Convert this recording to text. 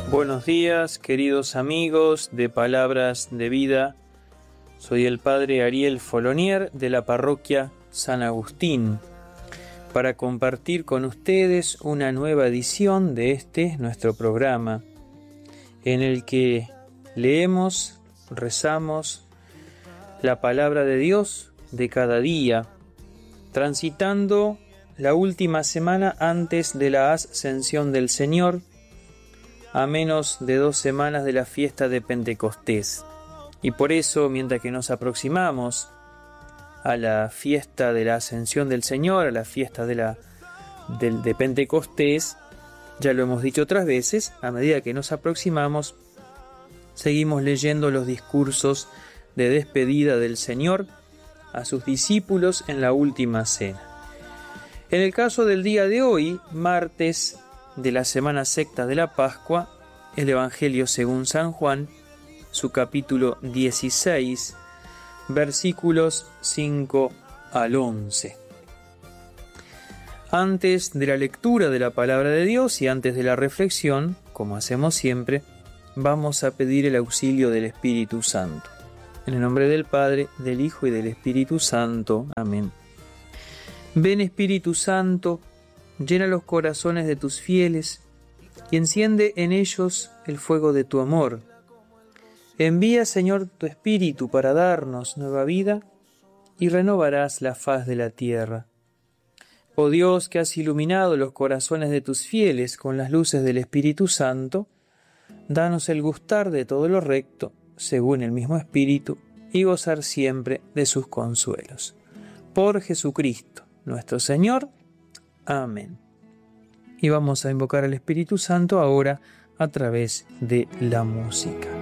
Buenos días, queridos amigos de Palabras de Vida. Soy el Padre Ariel Folonier de la Parroquia San Agustín para compartir con ustedes una nueva edición de nuestro programa, en el que leemos, rezamos la Palabra de Dios de cada día, transitando la última semana antes de la Ascensión del Señor, a menos de 2 semanas de la fiesta de Pentecostés. Y por eso, mientras que nos aproximamos a la fiesta de la Ascensión del Señor, a la fiesta de Pentecostés, ya lo hemos dicho otras veces, a medida que nos aproximamos, seguimos leyendo los discursos de despedida del Señor a sus discípulos en la última cena. En el caso del día de hoy, martes de la semana sexta de la Pascua, el Evangelio según San Juan, su capítulo 16, versículos 5 al 11. Antes de la lectura de la Palabra de Dios y antes de la reflexión, como hacemos siempre, vamos a pedir el auxilio del Espíritu Santo. En el nombre del Padre, del Hijo y del Espíritu Santo. Amén. Ven, Espíritu Santo, llena los corazones de tus fieles y enciende en ellos el fuego de tu amor. Envía, Señor, tu Espíritu para darnos nueva vida y renovarás la faz de la tierra. Oh Dios, que has iluminado los corazones de tus fieles con las luces del Espíritu Santo, danos el gustar de todo lo recto, según el mismo Espíritu, y gozar siempre de sus consuelos. Por Jesucristo, nuestro Señor. Amén. Y vamos a invocar al Espíritu Santo ahora a través de la música.